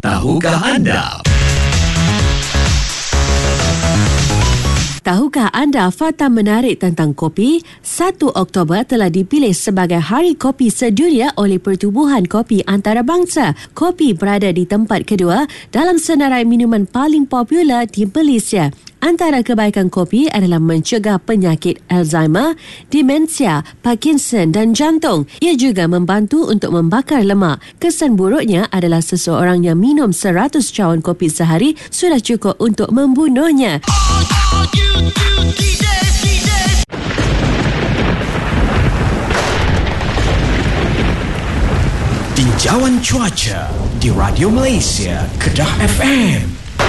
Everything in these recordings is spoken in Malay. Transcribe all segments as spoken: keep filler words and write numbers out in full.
Tahukah anda? Tahukah anda fakta menarik tentang kopi? satu Oktober telah dipilih sebagai Hari Kopi Sedunia oleh Pertubuhan Kopi Antarabangsa. Kopi berada di tempat kedua dalam senarai minuman paling popular di Malaysia. Antara kebaikan kopi adalah mencegah penyakit Alzheimer, demensia, Parkinson dan jantung. Ia juga membantu untuk membakar lemak. Kesan buruknya adalah seseorang yang minum seratus cawan kopi sehari sudah cukup untuk membunuhnya. Tinjauan cuaca di Radio Malaysia, Kedah F M.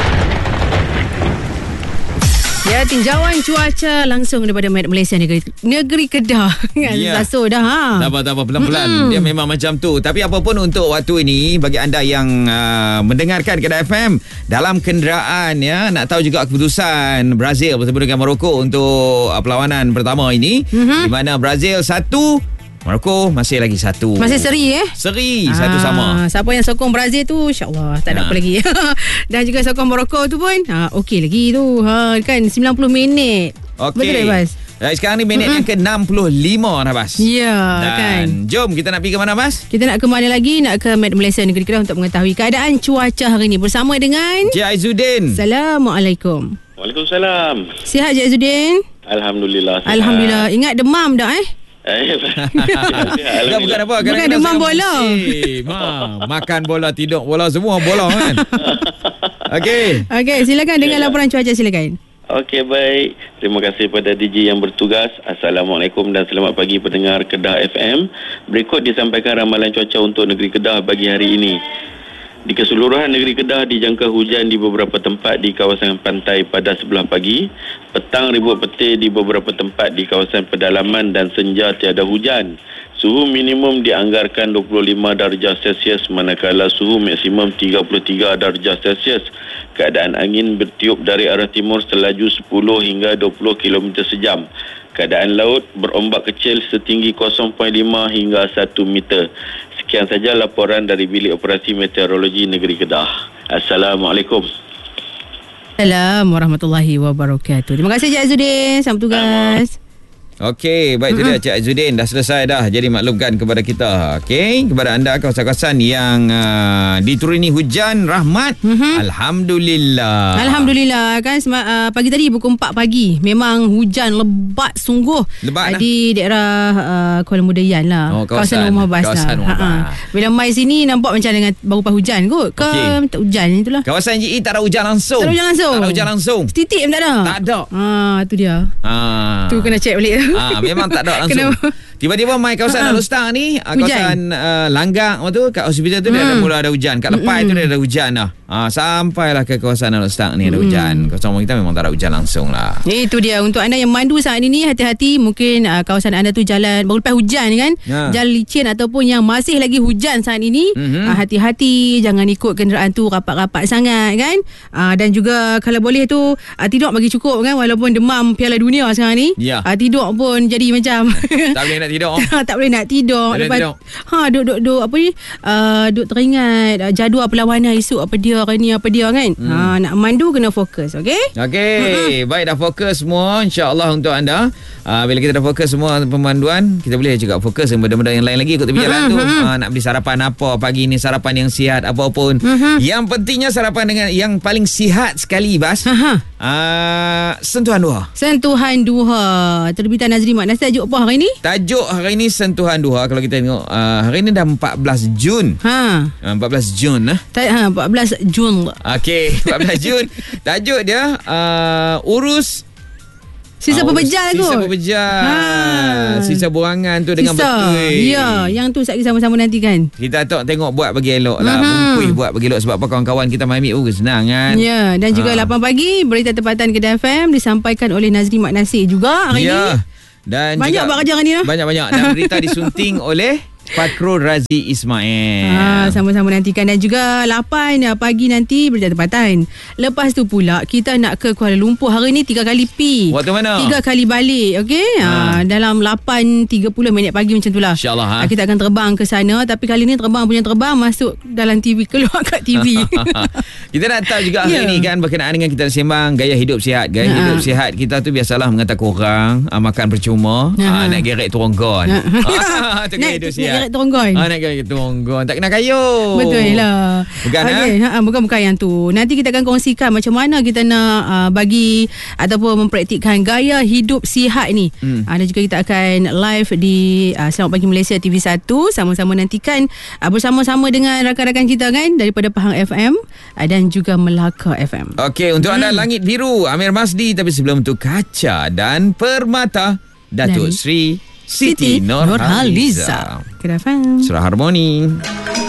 Ya, tinjauan cuaca langsung daripada Met Malaysia Negeri, Negeri Kedah. Ya. Laso dah ha. Tak apa, tak apa, pelan-pelan. Mm-mm. Dia memang macam tu. Tapi apapun untuk waktu ini, bagi anda yang uh, mendengarkan Kedah F M dalam kenderaan, ya, nak tahu juga keputusan Brazil bersama dengan Morocco untuk uh, perlawanan pertama ini, Mm-hmm. di mana Brazil satu, Morocco masih lagi satu. Masih seri eh? Seri, satu sama. Siapa yang sokong Brazil tu, insyaAllah tak ada Ha. apa lagi. Dan juga sokong Morocco tu pun ha, okey lagi tu ha, kan sembilan puluh minit. Okey. Betul tak, Bas? Baik, sekarang ni minit yang ke enam puluh lima dah, Bas. Ya, Dan kan. jom kita nak pergi ke mana, Bas? Kita nak ke mana lagi? Nak ke Met Malaysia Negeri Kedah untuk mengetahui keadaan cuaca hari ini bersama dengan Cik Aizuddin. Assalamualaikum. Waalaikumsalam. Sihat Cik Aizuddin? Alhamdulillah. Sihat. Alhamdulillah. Ingat demam dah eh? Eh, Tak, bukan apa. Bukan Kadang-kadang demam sangat bola. musim. Ha, makan bola, tidur bola, semua bola kan. Okey. Okey, silakan dengan laporan cuaca, silakan. Okey, baik. Terima kasih pada D J yang bertugas. Assalamualaikum dan selamat pagi pendengar Kedah F M. Berikut disampaikan ramalan cuaca untuk negeri Kedah bagi hari ini. Di keseluruhan negeri Kedah dijangka hujan di beberapa tempat di kawasan pantai pada sebelah pagi. Petang ribut petir di beberapa tempat di kawasan pedalaman dan senja tiada hujan. Suhu minimum dianggarkan dua puluh lima darjah Celsius manakala suhu maksimum tiga puluh tiga darjah Celsius. Keadaan angin bertiup dari arah timur selaju sepuluh hingga dua puluh kilometer sejam. Keadaan laut berombak kecil setinggi kosong perpuluhan lima hingga satu meter. Sekian saja laporan dari Bilik Operasi Meteorologi Negeri Kedah. Assalamualaikum. Assalamualaikum warahmatullahi wabarakatuh. Terima kasih Cik Aizuddin. Selamat tugas. Okey, baik, itu dia Cik Aizuddin dah selesai dah. Jadi maklumkan kepada kita. Okey, kepada anda kawasan-kawasan yang uh, dituruni hujan rahmat, Mm-hmm. alhamdulillah. Alhamdulillah kan sema, uh, pagi tadi pukul empat pagi memang hujan lebat sungguh. Lebat uh, dah. di daerah uh, Kuala Mudayan lah. Oh, kawasan- Rumah Bas kawasan lah. Rumah Ha-ha. Bas. Bila mai sini nampak macam dengan baru lepas hujan kot. Ke Okey. tak hujan itulah. Kawasan J E tak ada hujan langsung. Tak ada hujan langsung. Tak ada hujan langsung. Setitik pun tak ada. Tak ada. Ah, tu dia. Ah. Tu kena check balik. Ah, memang tak ada langsung. Kenapa? Tiba-tiba mai kawasan Ha-ha. Alor Star ni, ah, Hujan. kawasan uh, Langgang tu, kat hospital tu dia ada Hmm. mula ada hujan. Kat Lepai tu dia ada hujan dah. Ah, sampailah ke kawasan Alor Star ni ada hujan. Kawasan rumah kita memang tak ada hujan langsung lah. Itu dia. Untuk anda yang mandu saat ini, hati-hati. Mungkin uh, kawasan anda tu jalan baru lepas hujan kan, Ya. jalan licin ataupun yang masih lagi hujan saat ini. Mhm. uh, Hati-hati. Jangan ikut kenderaan tu rapat-rapat sangat kan. uh, Dan juga kalau boleh tu uh, tidur bagi cukup kan. Walaupun demam Piala Dunia sekarang ni, Ya. uh, tidur pun jadi macam Tak boleh nak tidur. tak boleh nak tidur. Tak boleh Lepas tidur. ha duk duk duk apa ni, uh, duk teringat uh, jadual perlawanan esok apa dia, hari ni apa dia kan. Hmm. ha, Nak mandu kena fokus. Okey. Okey, baik, dah fokus semua insya-Allah untuk anda. Uh, bila kita dah fokus semua pemanduan, kita boleh juga fokus dengan benda-benda yang lain lagi ikut tepi jalan tu. Uh, nak beli sarapan apa pagi ni, sarapan yang sihat apa pun. Yang pentingnya sarapan dengan yang paling sihat sekali, Bas. Ha. Uh, sentuhan duha. Sentuhan Duha, terbitan Nazri Mak Nasi. Tajuk apa hari ni? Tajuk hari ni sentuhan duha. Kalau kita tengok uh, hari ni dah empat belas Jun. Ha. Uh, empat belas Jun eh. Ta- ha empat belas Jun. Okey, empat belas Jun. Tajuk dia uh, urus Sisa Ah, pepejal kot. Sisa pepejal. Ha. Sisa buangan tu dengan Sisa. betul. Ya, yang tu sekali sama-sama nanti kan. Kita tak tengok buat bagi elok lah. Mhm. Bungkuih buat bagi elok sebab apa kawan-kawan kita main ambil pun senang kan. Ya, dan juga Ha. lapan pagi berita tempatan Kedah F M disampaikan oleh Nazri Mak Nasir juga hari Ya. ni. Dan Banyak juga buat kerja hari ni lah. Banyak-banyak. Dan berita disunting oleh Fakrul Razi Ismail. Ha, sama-sama nantikan. Dan juga lapan pagi nanti berjaya tempatan. Lepas tu pula kita nak ke Kuala Lumpur. Hari ni tiga kali pi. Waktu mana? Tiga kali balik. Okey. Ha. Ha, dalam lapan tiga puluh minit pagi macam tu lah. InsyaAllah. Ha. Ha, kita akan terbang ke sana. Tapi kali ni terbang punya terbang masuk dalam T V. Keluar kat T V. Kita nak tahu juga hari yeah. ni kan berkenaan dengan kita sembang gaya hidup sihat. Gaya ha. hidup sihat kita tu biasalah mengatakan korang uh, makan percuma, uh, nak gerek turunggon. Ha, tu gaya hidup sihat. Nak gerek turunggon. Ha, nak gerek turunggon. Tak kena kayu. Betul lah. Bukan okay. ha? ha, bukan-bukan yang tu. Nanti kita akan kongsikan macam mana kita nak uh, bagi ataupun mempraktikkan gaya hidup sihat ni. Hmm. Uh, dan juga kita akan live di uh, Selamat Pagi Malaysia T V satu. Sama-sama nantikan uh, bersama-sama dengan rakan-rakan kita kan daripada Pahang F M uh, dan juga Melaka F M. Okey, untuk anda hmm. Langit Biru Amir Masdi, tapi sebelum tu Kaca dan Permata Datuk dan Sri Siti, Siti Nurhaliza. Kedah F M. Surah Harmoni.